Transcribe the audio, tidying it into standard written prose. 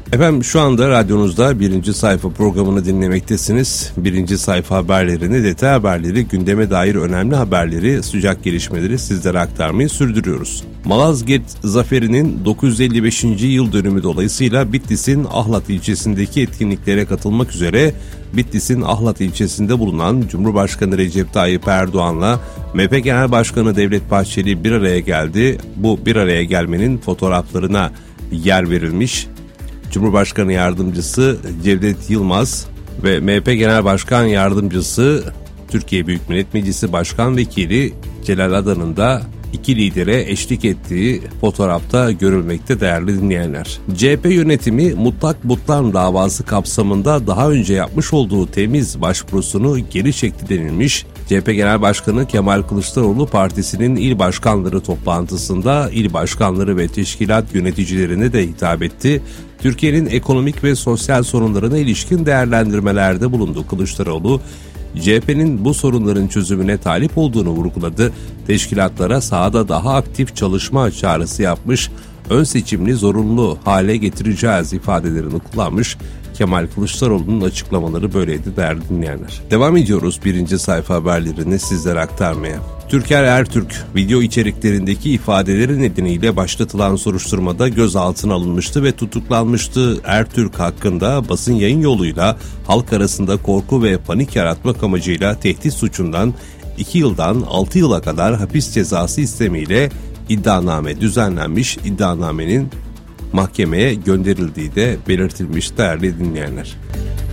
Efendim şu anda radyonuzda birinci sayfa programını dinlemektesiniz. Birinci sayfa haberlerini, detay haberleri, gündeme dair önemli haberleri, sıcak gelişmeleri sizlere aktarmayı sürdürüyoruz. Malazgirt Zaferi'nin 955. yıl dönümü dolayısıyla Bitlis'in Ahlat ilçesindeki etkinliklere katılmak üzere Bitlis'in Ahlat ilçesinde bulunan Cumhurbaşkanı Recep Tayyip Erdoğan'la MHP Genel Başkanı Devlet Bahçeli bir araya geldi. Bu bir araya gelmenin fotoğraflarına yer verilmiş. Cumhurbaşkanı Yardımcısı Cevdet Yılmaz ve MHP Genel Başkan Yardımcısı Türkiye Büyük Millet Meclisi Başkan Vekili Celal Adan'ın da iki lidere eşlik ettiği fotoğrafta görülmekte değerli dinleyenler. CHP yönetimi Mutlak Butlan davası kapsamında daha önce yapmış olduğu temiz başvurusunu geri çekti denilmiş. CHP Genel Başkanı Kemal Kılıçdaroğlu partisinin il başkanları toplantısında il başkanları ve teşkilat yöneticilerine de hitap etti. Türkiye'nin ekonomik ve sosyal sorunlarına ilişkin değerlendirmelerde bulundu Kılıçdaroğlu. CHP'nin bu sorunların çözümüne talip olduğunu vurguladı. Teşkilatlara sahada daha aktif çalışma çağrısı yapmış, ön seçimli zorunlu hale getireceğiz ifadelerini kullanmış. Kemal Kılıçdaroğlu'nun açıklamaları böyleydi değerli dinleyenler. Devam ediyoruz birinci sayfa haberlerini sizlere aktarmaya. Türker Ertürk video içeriklerindeki ifadeleri nedeniyle başlatılan soruşturmada gözaltına alınmıştı ve tutuklanmıştı. Ertürk hakkında basın yayın yoluyla halk arasında korku ve panik yaratmak amacıyla tehdit suçundan 2 yıldan 6 yıla kadar hapis cezası istemiyle iddianame düzenlenmiş. İddianamenin mahkemeye gönderildiği de belirtilmiş değerli dinleyenler.